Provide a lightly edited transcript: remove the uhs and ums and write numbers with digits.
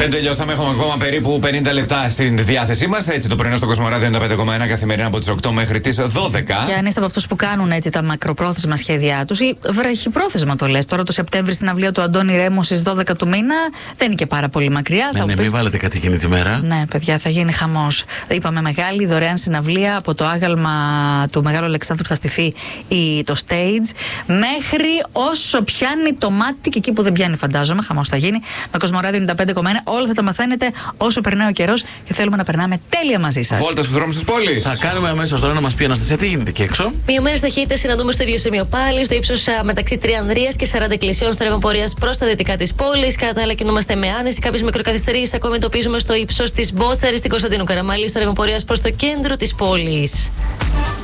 Δεν τελειώσαμε, έχουμε ακόμα περίπου 50 λεπτά στην διάθεσή μας. Έτσι, το πρωινό στο Κοσμοράδιο 95,1 καθημερινά από τις 8 μέχρι τις 12. Και αν είστε από αυτούς που κάνουν έτσι τα μακροπρόθεσμα σχέδιά τους ή βραχυπρόθεσμα το λες, τώρα το Σεπτέμβρη στην αυλία του Αντώνη Ρέμου στις 12 του μήνα δεν είναι και πάρα πολύ μακριά. Ναι, μην βάλετε κάτι εκείνη τη μέρα. Ναι, παιδιά, θα γίνει χαμός. Είπαμε μεγάλη δωρεάν συναυλία από το άγαλμα του Μεγάλου Αλεξάνδρου που θα στηθεί το stage μέχρι όσο πιάνει το μάτι και εκεί που δεν πιάνει, φαντάζομαι. Χαμός θα γίνει. Με Κοσμοράδιο 95,1 όλα θα τα μαθαίνετε όσο περνάει ο καιρός και θέλουμε να περνάμε τέλεια μαζί σας. Βόλτα στους δρόμους της πόλης. Θα κάνουμε αμέσως τώρα να μας πει Αναστασία τι γίνεται εκεί έξω. Μειωμένες ταχύτητες συναντούμε στο ίδιο σημείο πάλι, στο ύψος μεταξύ Τριανδρίας και 40 εκκλησιών στο ρεύμα πορείας προς τα δυτικά της πόλης. Κατά τα άλλα, κινούμαστε με άνεση. Κάποιες μικροκαθυστερήσεις ακόμη εντοπίζουμε στο ύψος της Μπότσαρης στην Κωνσταντίνου Καραμαλή, στο ρεύμα πορείας προς το κέντρο της πόλης.